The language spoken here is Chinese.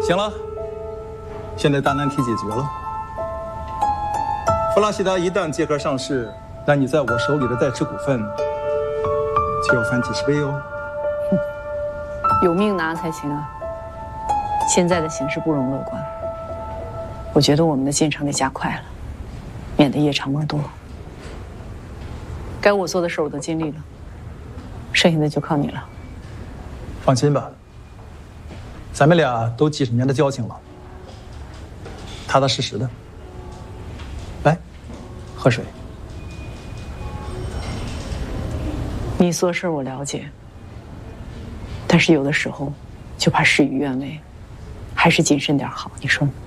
行了，现在大难题解决了。弗拉西达一旦借壳上市，那你在我手里的代持股份就要翻几十倍哦。 有命拿才行啊！现在的形势不容乐观，我觉得我们的进程得加快了，免得夜长梦多。该我做的事我都尽力了，剩下的就靠你了。 放心吧，咱们俩都几十年的交情了，踏踏实实的。来，喝水。 你做事我了解，但是有的时候就怕事与愿违，还是谨慎点好，你说呢？